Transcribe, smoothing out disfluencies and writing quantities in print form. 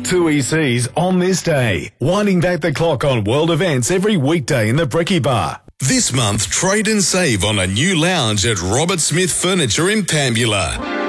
Two ECs on this day, winding back the clock on world events every weekday in the Brekkie Bar. This month, trade and save on a new lounge at Robert Smith Furniture in Pambula.